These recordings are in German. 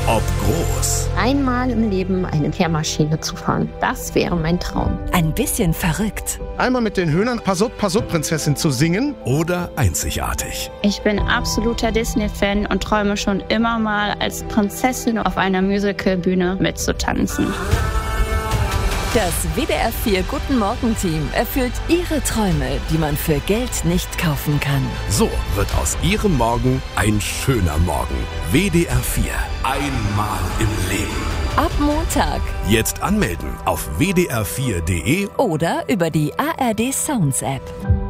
ob groß. Einmal im Leben eine Kehrmaschine zu fahren, das wäre mein Traum. Ein bisschen verrückt. Einmal mit den Höhnern Pass-up-Prinzessin zu singen. Oder einzigartig. Ich bin absoluter Disney-Fan und träume schon immer mal als Prinzessin auf einer Musicalbühne mitzutanzen. Das WDR 4 Guten Morgen Team erfüllt Ihre Träume, die man für Geld nicht kaufen kann. So wird aus Ihrem Morgen ein schöner Morgen. WDR 4. Einmal im Leben. Ab Montag. Jetzt anmelden auf wdr4.de Oder über die ARD Sounds App.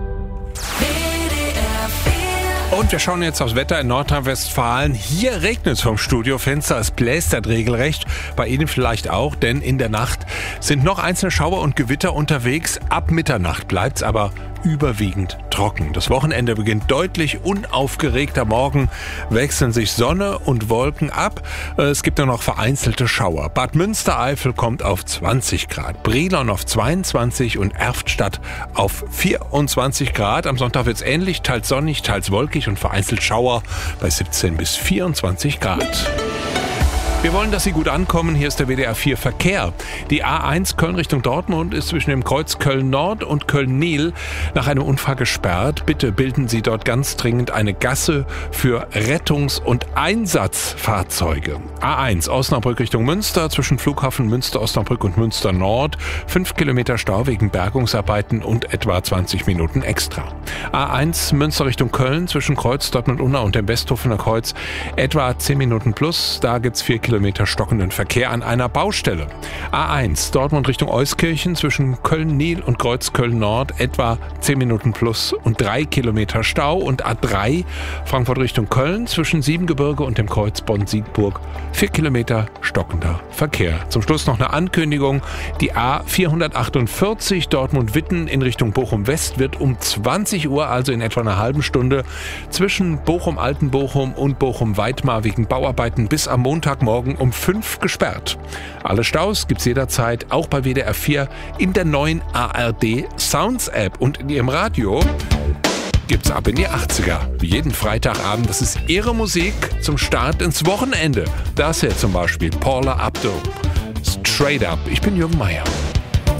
Und wir schauen jetzt aufs Wetter in Nordrhein-Westfalen. Hier regnet es vom Studiofenster, es blästert regelrecht. Bei Ihnen vielleicht auch, denn in der Nacht sind noch einzelne Schauer und Gewitter unterwegs. Ab Mitternacht bleibt es aber überwiegend trocken. Das Wochenende beginnt deutlich unaufgeregter. Morgen wechseln sich Sonne und Wolken ab. Es gibt nur noch vereinzelte Schauer. Bad Münstereifel kommt auf 20 Grad, Brilon auf 22 und Erftstadt auf 24 Grad. Am Sonntag wird es ähnlich, teils sonnig, teils wolkig und vereinzelt Schauer bei 17 bis 24 Grad. Wir wollen, dass Sie gut ankommen. Hier ist der WDR 4 Verkehr. Die A1 Köln Richtung Dortmund ist zwischen dem Kreuz Köln-Nord und Köln-Nil nach einem Unfall gesperrt. Bitte bilden Sie dort ganz dringend eine Gasse für Rettungs- und Einsatzfahrzeuge. A1 Osnabrück Richtung Münster zwischen Flughafen Münster-Osnabrück und Münster-Nord. 5 Kilometer Stau wegen Bergungsarbeiten und etwa 20 Minuten extra. A1 Münster Richtung Köln zwischen Kreuz Dortmund-Unna und dem Westhofener Kreuz etwa 10 Minuten plus. Da gibt's 4 Kilometer stockenden Verkehr an einer Baustelle. A1 Dortmund Richtung Euskirchen zwischen Köln-Nil und Kreuz Köln-Nord etwa 10 Minuten plus und 3 Kilometer Stau. Und A3 Frankfurt Richtung Köln zwischen Siebengebirge und dem Kreuz Bonn-Siegburg 4 Kilometer stockender Verkehr. Zum Schluss noch eine Ankündigung. Die A448 Dortmund-Witten in Richtung Bochum-West wird um 20 Uhr, also in etwa einer halben Stunde, zwischen Bochum-Altenbochum und Bochum-Weitmar wegen Bauarbeiten bis am Montagmorgen um 5 gesperrt. Alle Staus gibt's jederzeit auch bei WDR 4 in der neuen ARD Sounds App und in Ihrem Radio gibt's ab in die 80er. Wie jeden Freitagabend, das ist Ihre Musik zum Start ins Wochenende. Das hier zum Beispiel Paula Abdul. Straight Up. Ich bin Jürgen Meier.